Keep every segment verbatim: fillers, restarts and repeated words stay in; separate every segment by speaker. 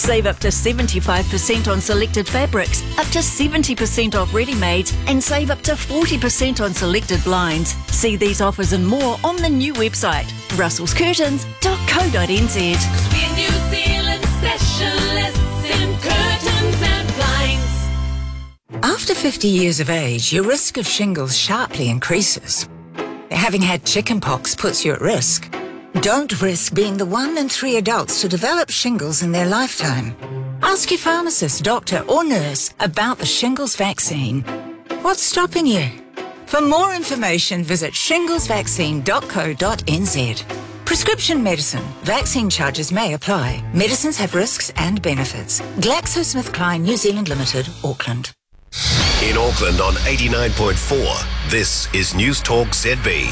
Speaker 1: Save up to seventy-five percent on selected fabrics, up to seventy percent off ready-mades, and save up to forty percent on selected blinds. See these offers and more on the new website, russels curtains dot co dot n z.
Speaker 2: We're New Zealand specialists in curtains and blinds.
Speaker 3: After fifty years of age, your risk of shingles sharply increases. Having had chickenpox puts you at risk. Don't risk being the one in three adults to develop shingles in their lifetime. Ask your pharmacist, doctor or nurse about the shingles vaccine. What's stopping you? For more information, visit shingles vaccine dot co dot n z. Prescription medicine. Vaccine charges may apply. Medicines have risks and benefits. GlaxoSmithKline New Zealand Limited, Auckland.
Speaker 4: In Auckland on eighty-nine point four, this is News Talk Z B.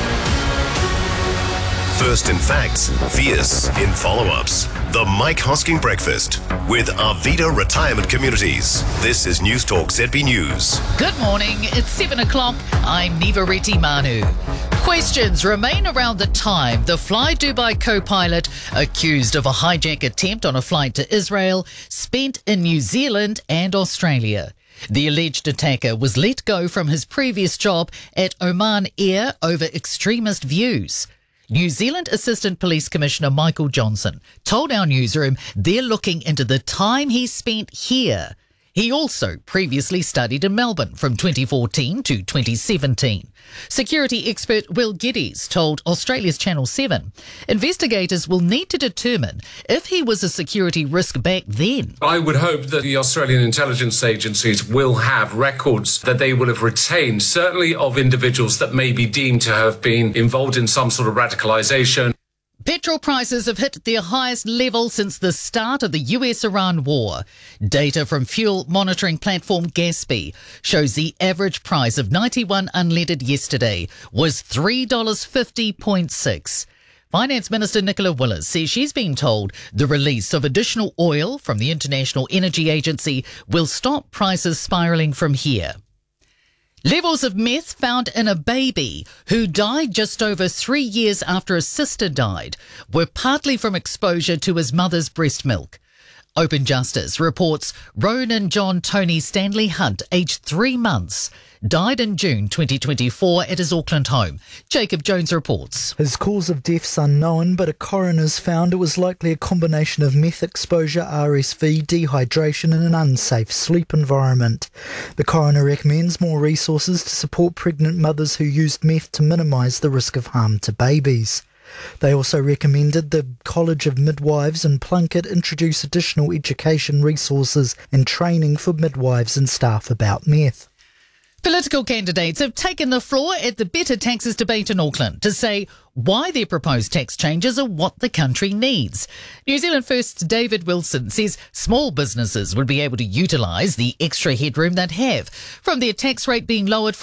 Speaker 4: First in facts, fierce in follow-ups. The Mike Hosking Breakfast with Arvida Retirement Communities. This is News Talk Z B News.
Speaker 5: Good morning, it's seven o'clock. I'm Niva Reti Manu. Questions remain around the time the Fly Dubai co-pilot accused of a hijack attempt on a flight to Israel spent in New Zealand and Australia. The alleged attacker was let go from his previous job at Oman Air over extremist views. New Zealand Assistant Police Commissioner Michael Johnson told our newsroom they're looking into the time he spent here. He also previously studied in Melbourne from twenty fourteen to twenty seventeen. Security expert Will Geddes told Australia's Channel seven investigators will need to determine if he was a security risk back then.
Speaker 6: I would hope that the Australian intelligence agencies will have records that they will have retained, certainly of individuals that may be deemed to have been involved in some sort of radicalisation.
Speaker 5: Petrol prices have hit their highest level since the start of the U S-Iran war. Data from fuel monitoring platform Gaspy shows the average price of ninety-one unleaded yesterday was three dollars fifty point six. Finance Minister Nicola Willis says she's been told the release of additional oil from the International Energy Agency will stop prices spiralling from here. Levels of meth found in a baby who died just over three years after a sister died were partly from exposure to his mother's breast milk. Open Justice reports Ronan John Tony Stanley Hunt, aged three months, died in June twenty twenty-four at his Auckland home. Jacob Jones reports.
Speaker 7: His cause of death's unknown, but a coroner's found it was likely a combination of meth exposure, R S V, dehydration and an unsafe sleep environment. The coroner recommends more resources to support pregnant mothers who used meth to minimise the risk of harm to babies. They also recommended the College of Midwives and Plunkett introduce additional education resources and training for midwives and staff about meth.
Speaker 5: Political candidates have taken the floor at the Better Taxes debate in Auckland to say why their proposed tax changes are what the country needs. New Zealand First's David Wilson says small businesses would be able to utilise the extra headroom they'd have from their tax rate being lowered from